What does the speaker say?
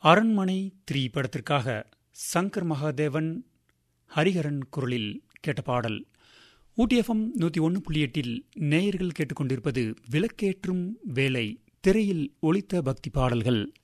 அரண்மனை 3 படத்திற்காக சங்கர் மகாதேவன் ஹரிஹரன் குரலில் கேட்ட பாடல். ஊட்டி எஃப்எம் 101.8 நேயர்கள் கேட்டுக்கொண்டிருப்பது விளக்கேற்றும் வேலை. திரையில் ஒலித்த பக்தி பாடல்கள்.